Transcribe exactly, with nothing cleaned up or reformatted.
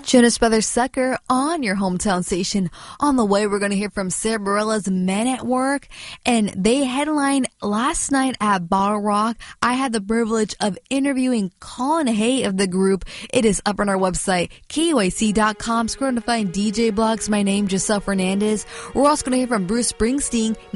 Jonas Brothers Sucker on your hometown station. On the way, we're going to hear from Sarah Bareilles' Men at Work, and they headlined last night at Bottle Rock. I had the privilege of interviewing Colin Hay of the group. It is up on our website, K U A C dot com. Scroll to find D J blogs. My name, Giselle Fernandez. We're also going to hear from Bruce Springsteen.